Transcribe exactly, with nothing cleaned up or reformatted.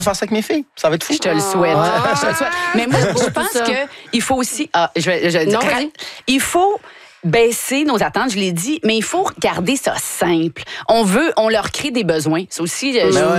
faire ça avec mes filles. Ça va être fou. Je te le souhaite. Ah. Je te le souhaite. Mais moi, je pense ça. qu'il faut aussi... Ah, je, vais- je, Non, ra- vas-y. il faut baisser nos attentes, je l'ai dit, mais il faut garder ça simple. On veut, on leur crée des besoins. C'est aussi... euh, Ben je- ouais.